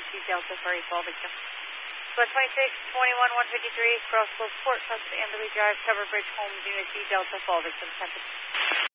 USD Delta for a fall victim. But 26, 21, 153, cross Close Port, south of Amberley Drive, Cover Bridge, Holmes, USD Delta, fall victim, 10